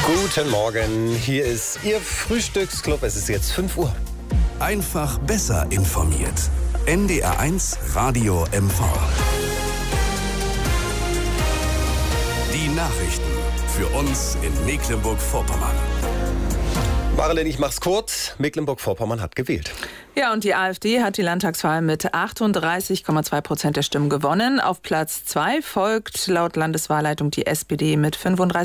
Guten Morgen, hier ist Ihr Frühstücksclub. Es ist jetzt 5 Uhr. Einfach besser informiert. NDR1 Radio MV. Die Nachrichten für uns in Mecklenburg-Vorpommern. Marilyn, ich mach's kurz. Mecklenburg-Vorpommern hat gewählt. Ja, und die AfD hat die Landtagswahl mit 38,2% der Stimmen gewonnen. Auf Platz 2 folgt laut Landeswahlleitung die SPD mit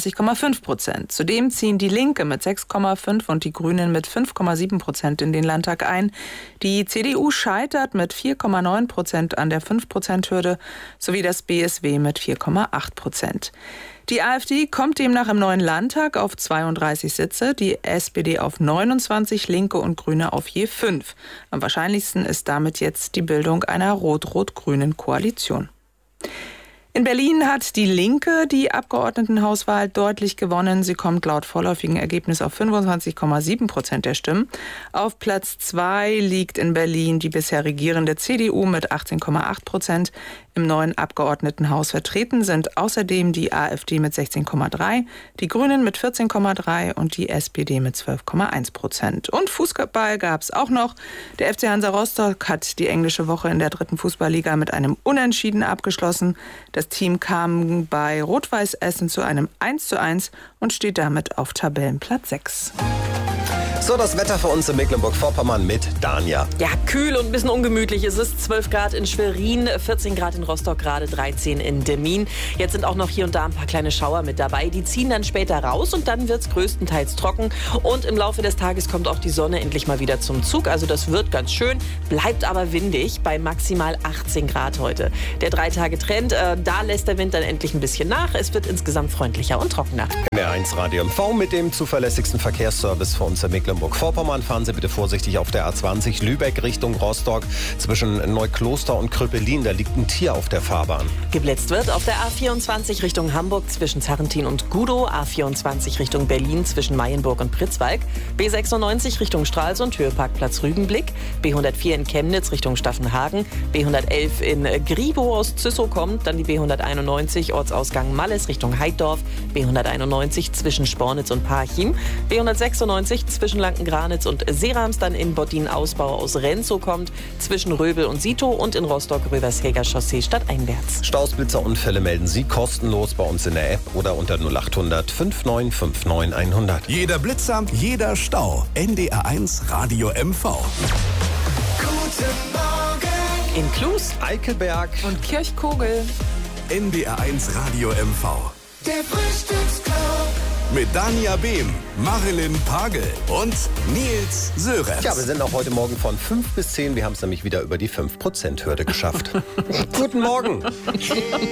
35,5%. Zudem ziehen die Linke mit 6,5% und die Grünen mit 5,7% in den Landtag ein. Die CDU scheitert mit 4,9% an der 5%-Hürde sowie das BSW mit 4,8%. Die AfD kommt demnach im neuen Landtag auf 32 Sitze, die SPD auf 29, Linke und Grüne auf je 5. Am wahrscheinlichsten ist damit jetzt die Bildung einer rot-rot-grünen Koalition. In Berlin hat die Linke die Abgeordnetenhauswahl deutlich gewonnen. Sie kommt laut vorläufigen Ergebnis auf 25,7% der Stimmen. Auf Platz 2 liegt in Berlin die bisher regierende CDU mit 18,8%. Im neuen Abgeordnetenhaus vertreten sind außerdem die AfD mit 16,3%, die Grünen mit 14,3% und die SPD mit 12,1%. Und Fußball gab es auch noch. Der FC Hansa Rostock hat die englische Woche in der 3. Fußballliga mit einem Unentschieden abgeschlossen. Das Team kam bei Rot-Weiß Essen zu einem 1:1 und steht damit auf Tabellenplatz 6. So, das Wetter für uns in Mecklenburg-Vorpommern mit Dania. Ja, kühl und ein bisschen ungemütlich. Es ist 12 Grad in Schwerin, 14 Grad in Rostock, gerade 13 in Demmin. Jetzt sind auch noch hier und da ein paar kleine Schauer mit dabei. Die ziehen dann später raus und dann wird es größtenteils trocken. Und im Laufe des Tages kommt auch die Sonne endlich mal wieder zum Zug. Also das wird ganz schön, bleibt aber windig bei maximal 18 Grad heute. Der 3-Tage-Trend, da lässt der Wind dann endlich ein bisschen nach. Es wird insgesamt freundlicher und trockener. NDR1 Radio MV mit dem zuverlässigsten Verkehrsservice für uns in Mecklenburg-Vorpommern. Fahren Sie bitte vorsichtig auf der A20 Lübeck Richtung Rostock. Zwischen Neukloster und Kröpelin, da liegt ein Tier auf der Fahrbahn. Geblitzt wird auf der A24 Richtung Hamburg zwischen Zarrentin und Gudow, A24 Richtung Berlin zwischen Mayenburg und Pritzwalk, B96 Richtung Stralsund, Höheparkplatz Rügenblick, B104 in Chemnitz Richtung Staffenhagen, B111 in Gribow aus Züssow kommt, dann die B191 Ortsausgang Malles Richtung Heiddorf, B191 zwischen Spornitz und Parchim, B196 zwischen Lanken-Granitz und Serams, dann in Bottien-Ausbau aus Renzow kommt, zwischen Röbel und Sito und in Rostock-Rövershäger Chaussee stadteinwärts. Staus, Blitzer, Unfälle melden Sie kostenlos bei uns in der App oder unter 0800 5959 100. Jeder Blitzer, jeder Stau. NDR1 Radio MV. Guten Morgen In Klus Eickelberg Und Kirchkogel. NDR1 Radio MV. der Frühstücksclub. Mit Dania Behm, Marilyn Pagel und Nils Sörenz. Ja, wir sind auch heute Morgen von 5 bis 10. Wir haben es nämlich wieder über die 5%-Hürde geschafft. Guten Morgen.